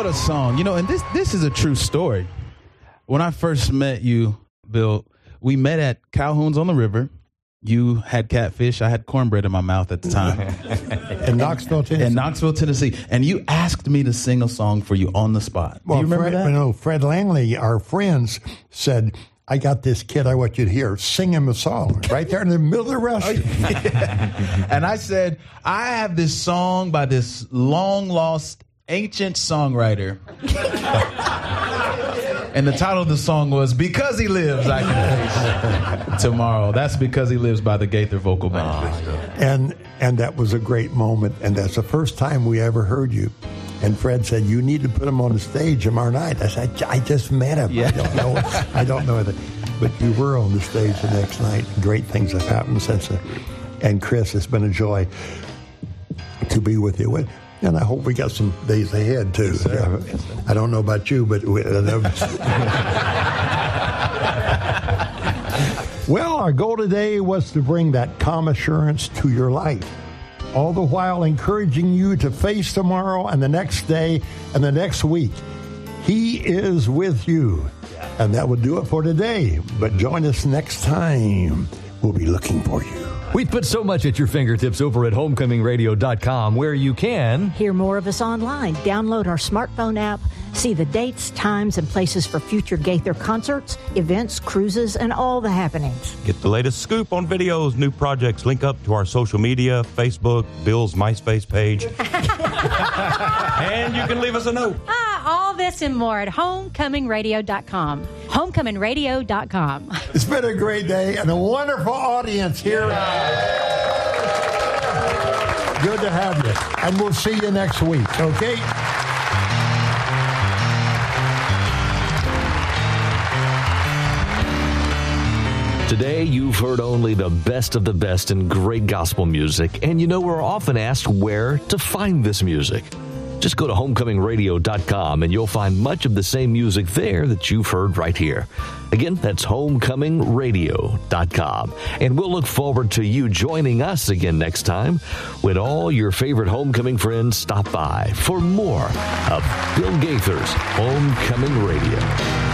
a song. You know, and this is a true story. When I first met you, Bill, we met at Calhoun's on the River. You had catfish. I had cornbread in my mouth at the time. In Knoxville, Tennessee. In Knoxville, Tennessee. And you asked me to sing a song for you on the spot. Well, do you remember that? No, Fred Langley, our friends, said, I got this kid I want you to hear. Sing him a song right there in the middle of the restaurant. And I said, I have this song by this long-lost ancient songwriter. And the title of the song was Because He Lives, I Can Face Tomorrow. That's Because He Lives by the Gaither Vocal Band. And that was a great moment. And that's the first time we ever heard you. And Fred said, you need to put him on the stage tomorrow night. I said, I just met him. Yeah. I don't know that. But you were on the stage the next night. Great things have happened since then. And Chris, it's been a joy to be with you. And I hope we got some days ahead, too. Yes, sir. Yes, sir. I don't know about you, but... Well, our goal today was to bring that calm assurance to your life, all the while encouraging you to face tomorrow and the next day and the next week. He is with you. And that will do it for today. But join us next time. We'll be looking for you. We've put so much at your fingertips over at homecomingradio.com, where you can hear more of us online, download our smartphone app, see the dates, times, and places for future Gaither concerts, events, cruises, and all the happenings. Get the latest scoop on videos, new projects, link up to our social media, Facebook, Bill's MySpace page. And you can leave us a note. All this and more at homecomingradio.com. Homecomingradio.com. It's been a great day and a wonderful audience here. Good to have you. And we'll see you next week, okay? Today, you've heard only the best of the best in great gospel music, and you know we're often asked where to find this music. Just go to homecomingradio.com and you'll find much of the same music there that you've heard right here. Again, that's homecomingradio.com. And we'll look forward to you joining us again next time when all your favorite homecoming friends stop by for more of Bill Gaither's Homecoming Radio.